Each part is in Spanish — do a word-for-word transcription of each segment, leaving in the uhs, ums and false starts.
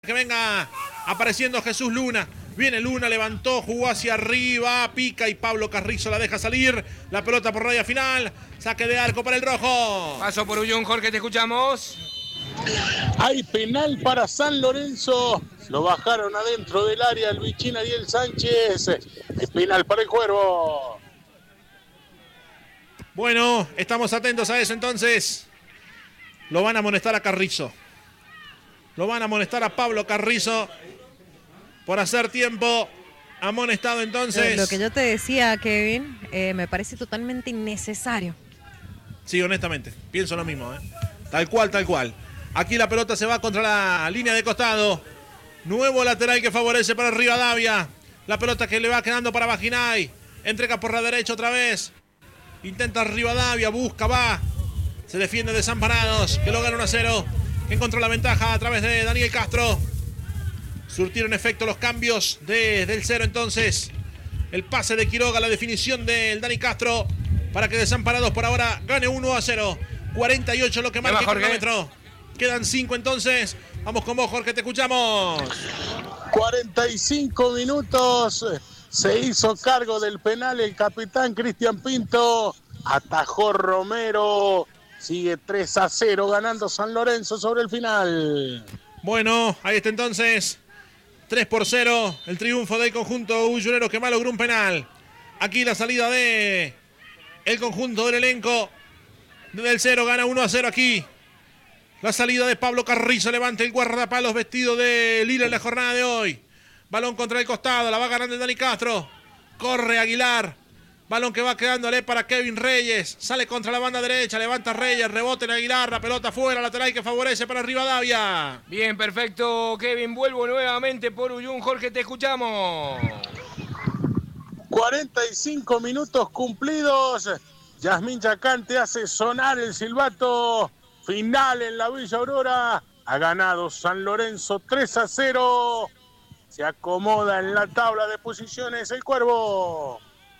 Que venga apareciendo Jesús Luna. Viene Luna, levantó, jugó hacia arriba, pica y Pablo Carrizo la deja salir. La pelota por raya final. Saque de arco para el rojo. Paso por Ullón, Jorge, te escuchamos. Hay penal para San Lorenzo. Lo bajaron adentro del área el Bichín Ariel Sánchez. Es penal para el Cuervo. Bueno, estamos atentos a eso entonces. Lo van a amonestar a Carrizo. Lo van a amonestar a Pablo Carrizo por hacer tiempo. Amonestado entonces. Lo que yo te decía, Kevin, eh, me parece totalmente innecesario. Sí, honestamente, pienso lo mismo, ¿eh? Tal cual, tal cual. Aquí la pelota se va contra la línea de costado. Nuevo lateral que favorece para Rivadavia. La pelota que le va quedando para Bajinay. Entrega por la derecha otra vez. Intenta Rivadavia, busca, va. Se defiende Desamparados, que lo gana uno a cero. Encontró la ventaja a través de Daniel Castro. Surtieron efecto los cambios desde el cero entonces. El pase de Quiroga, la definición del Dani Castro. Para que Desamparados por ahora gane uno a cero. cuarenta y ocho lo que marca el cronómetro. Quedan cinco entonces. Vamos con vos, Jorge, te escuchamos. cuarenta y cinco minutos. Se hizo cargo del penal el capitán Cristian Pinto. Atajó Romero. Sigue tres a cero ganando San Lorenzo sobre el final. Bueno, ahí está entonces. tres por cero. El triunfo del conjunto ullurero que más logró un penal. Aquí la salida de el conjunto del elenco. Desde el cero gana uno a cero aquí. La salida de Pablo Carrizo. Levanta el guardapalos vestido de lila en la jornada de hoy. Balón contra el costado. La va ganando el Dani Castro. Corre Aguilar. Balón que va quedándole para Kevin Reyes. Sale contra la banda derecha. Levanta Reyes. Rebote en Aguilar. La pelota fuera. Lateral que favorece para Rivadavia. Bien, perfecto, Kevin. Vuelvo nuevamente por Ullón. Jorge, te escuchamos. cuarenta y cinco minutos cumplidos. Yasmín Chacante hace sonar el silbato final en la Villa Aurora. Ha ganado San Lorenzo tres a cero. Se acomoda en la tabla de posiciones el Cuervo.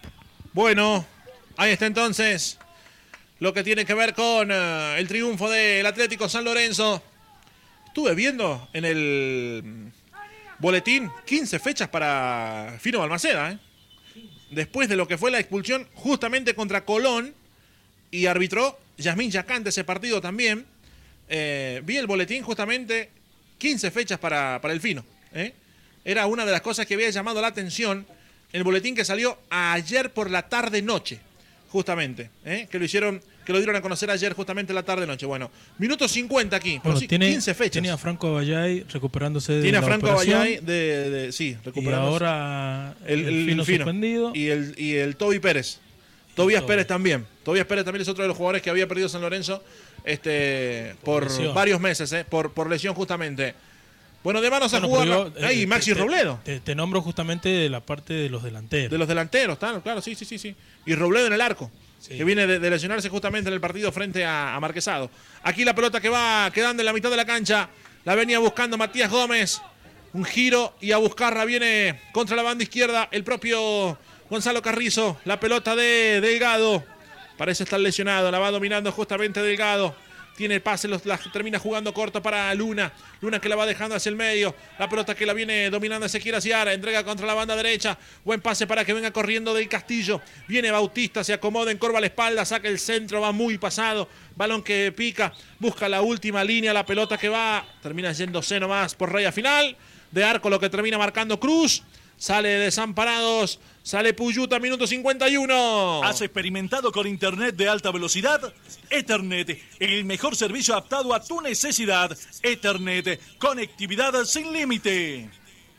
Bueno, ahí está entonces lo que tiene que ver con uh, el triunfo del Atlético San Lorenzo. Estuve viendo en el boletín quince fechas para Fino Balmaceda, ¿eh? Después de lo que fue la expulsión justamente contra Colón y arbitró Yasmín Chacante ese partido también. Eh, vi el boletín justamente quince fechas para, para el Fino, ¿eh? Era una de las cosas que había llamado la atención. El boletín que salió ayer por la tarde-noche, justamente, ¿eh? que lo hicieron, que lo dieron a conocer ayer justamente la tarde-noche. Bueno, minuto cincuenta aquí, pero bueno, sí, tiene, quince fechas. Tiene a Franco Abayay recuperándose de Tiene a la Franco operación, Abayay de, de, sí, recuperándose. Y ahora el, el, el Fino, el Fino suspendido. Y el, y el Toby Pérez. Tobías Toby. Pérez también. Tobías Pérez también es otro de los jugadores que había perdido San Lorenzo este, por, por varios meses, ¿eh? por, por lesión justamente. Bueno, de manos bueno, a jugar. Yo, Ahí, eh, Maxi te, Robledo. Te, te nombro justamente de la parte de los delanteros. De los delanteros, claro, claro, sí, sí, sí, sí. Y Robledo en el arco, sí. que viene de, de lesionarse justamente en el partido frente a, a Marquesado. Aquí la pelota que va quedando en la mitad de la cancha. La venía buscando Matías Gómez. Un giro y a buscarla viene contra la banda izquierda el propio Gonzalo Carrizo. La pelota de Delgado. Parece estar lesionado. La va dominando justamente Delgado. Tiene el pase, los, la, termina jugando corto para Luna. Luna que la va dejando hacia el medio. La pelota que la viene dominando Ezequiel Aciara. Entrega contra la banda derecha. Buen pase para que venga corriendo del Castillo. Viene Bautista, se acomoda, encorva la espalda. Saca el centro, va muy pasado. Balón que pica. Busca la última línea. La pelota que va. Termina yéndose nomás por raya final. De arco lo que termina marcando Cruz. Sale Desamparados. Sale Puyuta, minuto cincuenta y uno. ¿Has experimentado con internet de alta velocidad? Ethernet, el mejor servicio adaptado a tu necesidad. Ethernet, conectividad sin límite.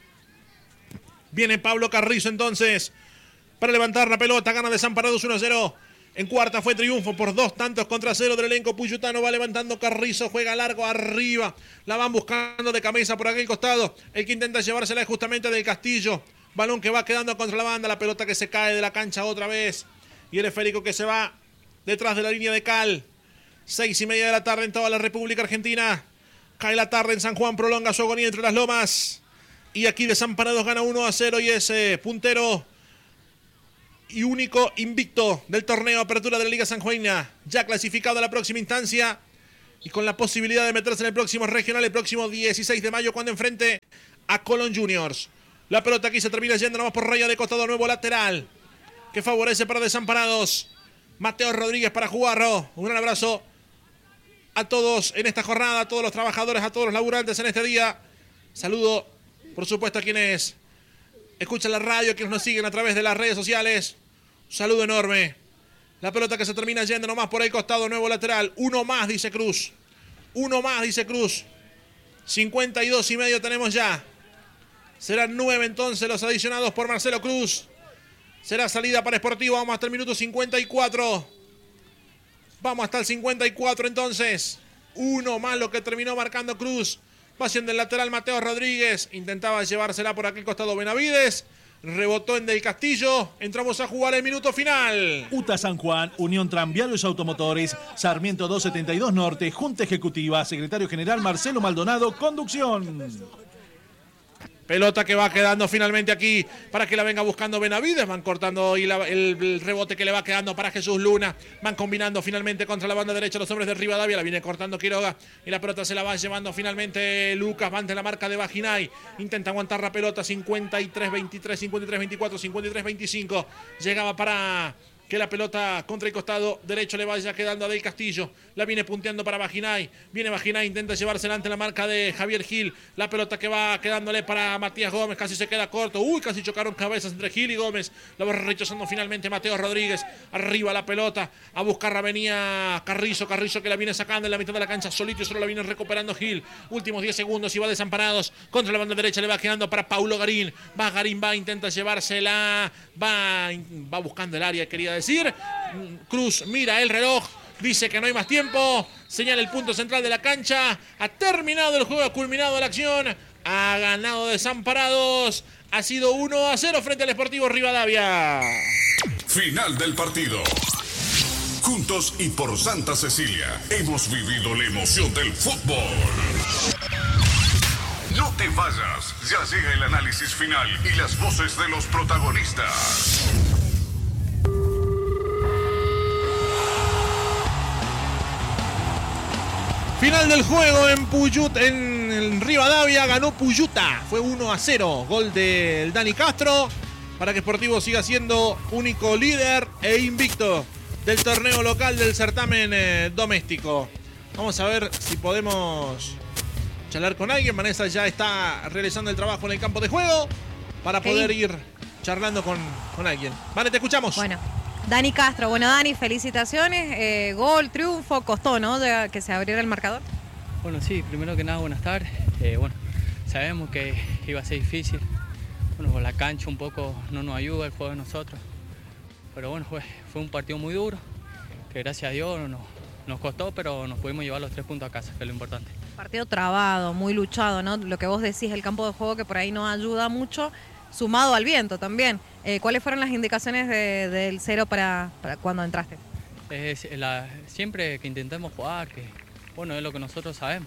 Viene Pablo Carrizo entonces para levantar la pelota. Gana Desamparados uno a cero. En cuarta fue triunfo por dos tantos contra cero del elenco puyutano. Va levantando Carrizo, juega largo arriba. La van buscando de cabeza por aquel costado. El que intenta llevársela es justamente del Castillo. Balón que va quedando contra la banda. La pelota que se cae de la cancha otra vez. Y el esférico que se va detrás de la línea de cal. Seis y media de la tarde en toda la República Argentina. Cae la tarde en San Juan. Prolonga su agonía entre las lomas. Y aquí Desamparados gana uno a cero. Y ese puntero y único invicto del torneo Apertura de la Liga Sanjuanina. Ya clasificado a la próxima instancia. y con la posibilidad de meterse en el próximo regional, el próximo dieciséis de mayo, cuando enfrente a Colón Juniors. La pelota aquí se termina yendo nomás por raya de costado, nuevo lateral, que favorece para Desamparados. Mateo Rodríguez para jugarlo. Un gran abrazo a todos en esta jornada, a todos los trabajadores, a todos los laburantes en este día. Saludo, por supuesto, a quienes escuchan la radio, quienes nos siguen a través de las redes sociales. Un saludo enorme. La pelota que se termina yendo nomás por el costado, nuevo lateral. Uno más, dice Cruz. Uno más, dice Cruz. cincuenta y dos y medio tenemos ya. Serán nueve entonces los adicionados por Marcelo Cruz. Será salida para Sportivo. Vamos hasta el minuto cincuenta y cuatro. Vamos hasta el cincuenta y cuatro entonces. Uno más lo que terminó marcando Cruz. Va haciendo el lateral Mateo Rodríguez. Intentaba llevársela por aquel costado Benavides. Rebotó en Del Castillo. Entramos a jugar el minuto final. U T A San Juan, Unión Tranviarios Automotores, Sarmiento doscientos setenta y dos Norte, Junta Ejecutiva, Secretario General Marcelo Maldonado, conducción. Pelota que va quedando finalmente aquí para que la venga buscando Benavides. Van cortando y la, el, el rebote que le va quedando para Jesús Luna. Van combinando finalmente contra la banda derecha los hombres de Rivadavia. La viene cortando Quiroga y la pelota se la va llevando finalmente Lucas. Va ante la marca de Bajinay. Intenta aguantar la pelota. cincuenta y tres veintitrés, cincuenta y tres veinticuatro, cincuenta y tres veinticinco. Llegaba para que la pelota contra el costado derecho le vaya quedando a Del Castillo. La viene punteando para Bajinay. Viene Bajinay, intenta llevársela ante la marca de Javier Gil. La pelota que va quedándole para Matías Gómez. Casi se queda corto. Uy, casi chocaron cabezas entre Gil y Gómez. La va rechazando finalmente Mateo Rodríguez. Arriba la pelota. A buscarla venía Carrizo. Carrizo que la viene sacando en la mitad de la cancha. Solito y solo la viene recuperando Gil. Últimos diez segundos y va Desamparados. Contra la banda derecha le va quedando para Paulo Garín. Va Garín, va, intenta llevársela. Va, va buscando el área, quería decir. Cruz mira el reloj. Dice que no hay más tiempo. Señala el punto central de la cancha. Ha terminado el juego, ha culminado la acción. Ha ganado Desamparados. Ha sido uno a cero frente al Sportivo Rivadavia. Final del partido. Juntos y por Santa Cecilia hemos vivido la emoción del fútbol. No te vayas. Ya llega el análisis final y las voces de los protagonistas. Final del juego en Puyut, en, en Rivadavia, ganó Puyuta. Fue uno a cero. Gol del Dani Castro para que Sportivo siga siendo único líder e invicto del torneo local del certamen eh, doméstico. Vamos a ver si podemos charlar con alguien. Vanessa ya está realizando el trabajo en el campo de juego para poder okay. ir charlando con, con alguien. Vale, te escuchamos. Bueno. Dani Castro, bueno Dani, felicitaciones, eh, gol, triunfo, costó, ¿no? De que se abriera el marcador. Bueno, sí, primero que nada, buenas tardes. Eh, bueno, sabemos que iba a ser difícil. Bueno, la cancha un poco no nos ayuda, el juego de nosotros. Pero bueno, fue, fue un partido muy duro, que gracias a Dios nos, nos costó, pero nos pudimos llevar los tres puntos a casa, que es lo importante. Partido trabado, muy luchado, ¿no? Lo que vos decís, el campo de juego que por ahí no ayuda mucho, sumado al viento también. Eh, ¿Cuáles fueron las indicaciones de, del cero para, para cuando entraste? Es la, siempre que intentemos jugar, que bueno, es lo que nosotros sabemos.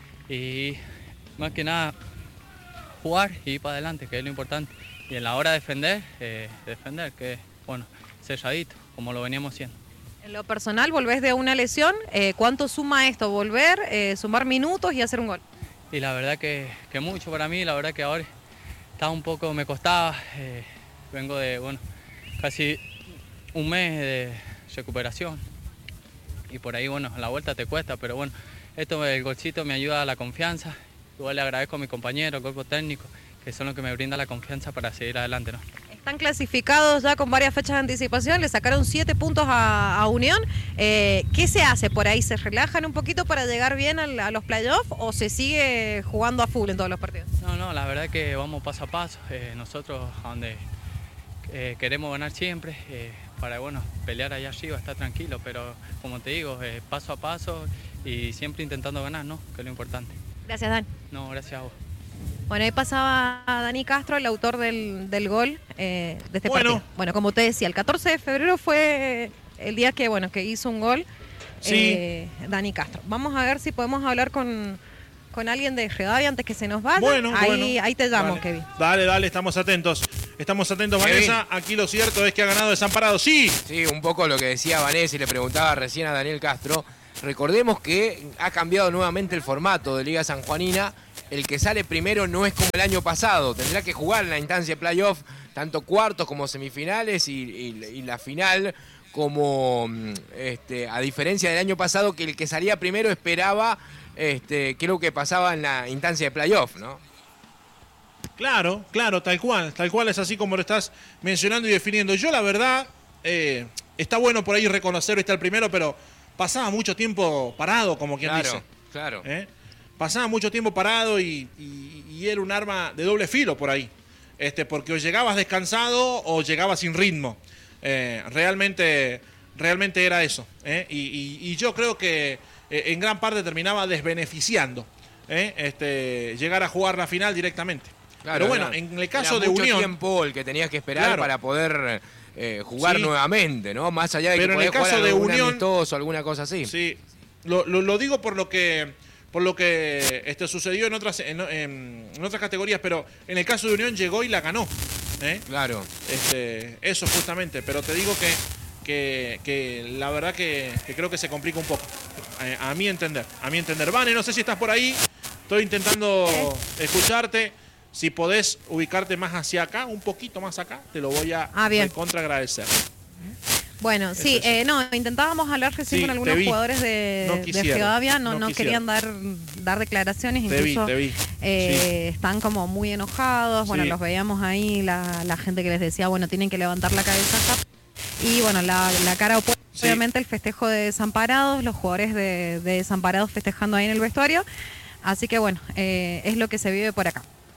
Y más que nada, jugar y ir para adelante, que es lo importante. Y en la hora de defender, eh, defender, que bueno, selladito, como lo veníamos haciendo. En lo personal, volvés de una lesión. Eh, ¿Cuánto suma esto? Volver, eh, sumar minutos y hacer un gol. Y la verdad que, que mucho para mí, la verdad que ahora estaba un poco, me costaba. Eh, vengo de, bueno, casi un mes de recuperación. Y por ahí, bueno, la vuelta te cuesta, pero bueno, esto, el golcito me ayuda a la confianza. Igual le agradezco a mis compañeros, al cuerpo técnico, que son los que me brindan la confianza para seguir adelante, ¿no? Están clasificados ya con varias fechas de anticipación, le sacaron siete puntos a, a Unión. Eh, ¿Qué se hace por ahí? ¿Se relajan un poquito para llegar bien a, a los playoffs o se sigue jugando a full en todos los partidos? No, no, la verdad que vamos paso a paso. Eh, nosotros a donde eh, queremos ganar siempre, eh, para bueno, pelear allá arriba, estar tranquilo, pero como te digo, eh, paso a paso y siempre intentando ganar, ¿no? Que es lo importante. Gracias, Dan. No, gracias a vos. Bueno, ahí pasaba Dani Castro, el autor del, del gol eh, de este bueno. partido. Bueno, como te decía, el catorce de febrero fue el día que, bueno, que hizo un gol sí. eh, Dani Castro. Vamos a ver si podemos hablar con, con alguien de Rivadavia antes que se nos vaya. Bueno, ahí, bueno. ahí te llamo, Dale. Kevin. Dale, dale, estamos atentos. Estamos atentos, Kevin. Vanessa. Aquí lo cierto es que ha ganado Desamparado. Sí. Sí, un poco lo que decía Vanessa y le preguntaba recién a Daniel Castro. recordemos que ha cambiado nuevamente el formato de Liga Sanjuanina. El que sale primero no es como el año pasado. Tendrá que jugar en la instancia de playoff, tanto cuartos como semifinales y, y, y la final, como este, a diferencia del año pasado, que el que salía primero esperaba, este, creo que pasaba en la instancia de playoff, ¿no? Claro, claro, tal cual, tal cual es así como lo estás mencionando y definiendo. Yo la verdad, eh, está bueno por ahí reconocer, está el primero, pero pasaba mucho tiempo parado, como quien claro, dice. Claro, claro. ¿Eh? Pasaba mucho tiempo parado y, y, y era un arma de doble filo por ahí. Este, porque o llegabas descansado o llegabas sin ritmo. Eh, realmente, realmente era eso. ¿eh? Y, y, y yo creo que eh, en gran parte terminaba desbeneficiando ¿eh? este, llegar a jugar la final directamente. Claro, pero bueno, era, en el caso era de mucho Unión... tiempo el que tenías que esperar claro, para poder eh, jugar sí, nuevamente, ¿no? Más allá de pero que en el podés caso jugar de algún Unión, amistoso o alguna cosa así. Sí, lo, lo, lo digo por lo que... por lo que este, sucedió en otras en, en, en otras categorías, pero en el caso de Unión llegó y la ganó. ¿eh? Claro. Este, eso justamente, pero te digo que, que, que la verdad que, que creo que se complica un poco. Eh, a mi entender, a mi entender. Vane, no sé si estás por ahí, estoy intentando escucharte. Si podés ubicarte más hacia acá, un poquito más acá, te lo voy a ah, bien. contra agradecer. Bueno, sí, eh, no, intentábamos hablar recién sí, con algunos jugadores de, no de Rivadavia, no, no, no querían dar, dar declaraciones, te incluso vi, te vi. Eh, sí. están como muy enojados, bueno, sí. los veíamos ahí, la, la gente que les decía, bueno, tienen que levantar la cabeza acá. Y bueno, la, la cara opuesta, sí. obviamente el festejo de Desamparados, los jugadores de, de Desamparados festejando ahí en el vestuario, así que bueno, eh, es lo que se vive por acá.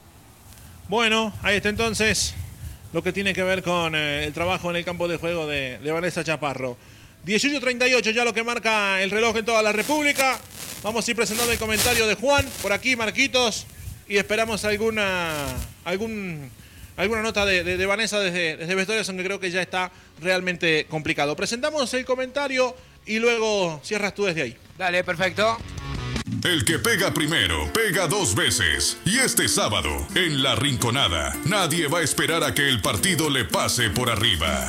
Bueno, ahí está entonces lo que tiene que ver con eh, el trabajo en el campo de juego de, de Vanessa Chaparro. dieciocho treinta y ocho ya lo que marca el reloj en toda la República. Vamos a ir presentando el comentario de Juan, por aquí Marquitos, y esperamos alguna algún, alguna nota de, de, de Vanessa desde, desde vestuarios, aunque creo que ya está realmente complicado. Presentamos el comentario y luego cierras tú desde ahí. Dale, perfecto. El que pega primero, pega dos veces. Y este sábado, en La Rinconada, nadie va a esperar a que el partido le pase por arriba.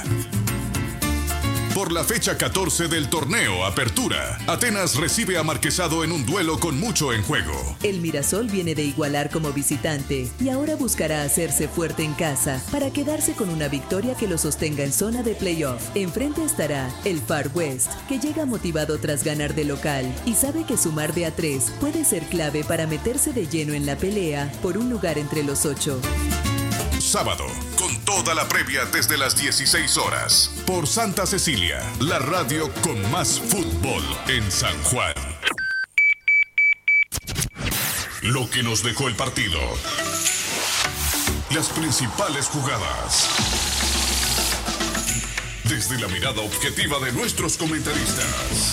Por la fecha catorce del torneo Apertura, Atenas recibe a Marquesado en un duelo con mucho en juego. El Mirasol viene de igualar como visitante y ahora buscará hacerse fuerte en casa para quedarse con una victoria que lo sostenga en zona de playoff. Enfrente estará el Far West, que llega motivado tras ganar de local y sabe que sumar de a tres puede ser clave para meterse de lleno en la pelea por un lugar entre los ocho. Sábado, con toda la previa desde las dieciséis horas. Por Santa Cecilia, la radio con más fútbol en San Juan. Lo que nos dejó el partido. Las principales jugadas. Desde la mirada objetiva de nuestros comentaristas.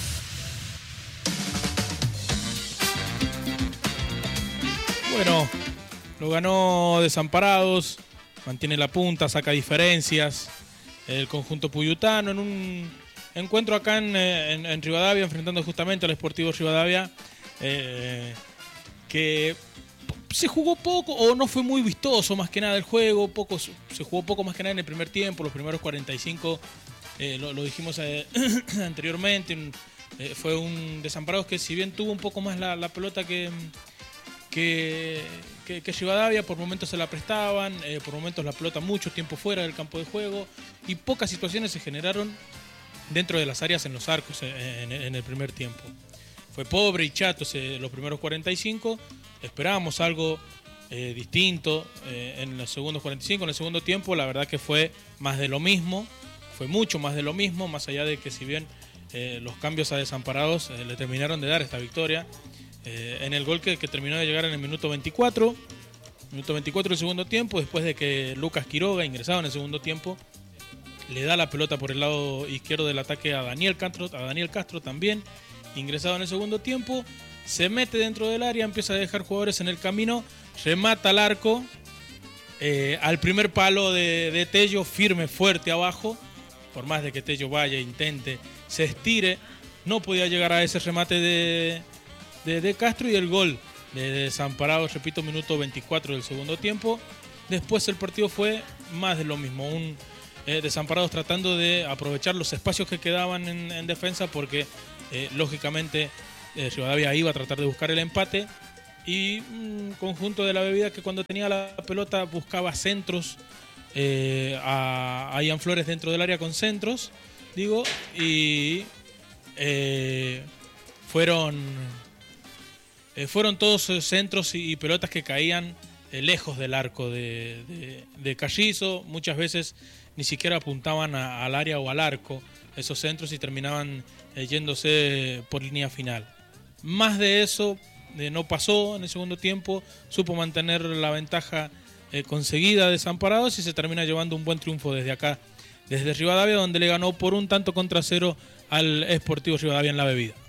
Bueno, lo ganó Desamparados, mantiene la punta, saca diferencias. El conjunto puyutano en un encuentro acá en, en, en Rivadavia, enfrentando justamente al Sportivo Rivadavia, eh, que se jugó poco o no fue muy vistoso más que nada el juego, poco, se jugó poco más que nada en el primer tiempo, los primeros cuarenta y cinco, eh, lo, lo dijimos eh, anteriormente, un, eh, fue un Desamparados que si bien tuvo un poco más la, la pelota que... Que, que, que Rivadavia, por momentos se la prestaban, eh, por momentos la pelota mucho tiempo fuera del campo de juego y pocas situaciones se generaron dentro de las áreas en los arcos en, en, en el primer tiempo. Fue pobre y chato ese, los primeros cuarenta y cinco, esperábamos algo eh, distinto eh, en los segundos cuarenta y cinco, en el segundo tiempo la verdad que fue más de lo mismo, fue mucho más de lo mismo, más allá de que si bien eh, los cambios a Desamparados eh, le terminaron de dar esta victoria. Eh, en el gol que, que terminó de llegar en el minuto veinticuatro, minuto veinticuatro del segundo tiempo, después de que Lucas Quiroga, ingresado en el segundo tiempo, le da la pelota por el lado izquierdo del ataque a Daniel Castro, a Daniel Castro también, ingresado en el segundo tiempo, se mete dentro del área, empieza a dejar jugadores en el camino, remata al arco, eh, al primer palo de, de Tello, firme, fuerte abajo, por más de que Tello vaya, intente, se estire, no podía llegar a ese remate de... De, de Castro y el gol de Desamparados, repito, minuto veinticuatro del segundo tiempo. Después el partido fue más de lo mismo, un eh, Desamparados tratando de aprovechar los espacios que quedaban en, en defensa porque Eh, lógicamente, eh, Rivadavia iba a tratar de buscar el empate. Y un conjunto de la Bebida que cuando tenía la pelota buscaba centros eh, a, a Ian Flores dentro del área con centros, digo, y eh, fueron, eh, fueron todos centros y, y pelotas que caían eh, lejos del arco de, de, de Carrizo. Muchas veces ni siquiera apuntaban a, al área o al arco esos centros y terminaban eh, yéndose por línea final. Más de eso eh, no pasó en el segundo tiempo, supo mantener la ventaja eh, conseguida de Desamparados y se termina llevando un buen triunfo desde acá, desde Rivadavia, donde le ganó por un tanto contra cero al Sportivo Rivadavia en la Bebida.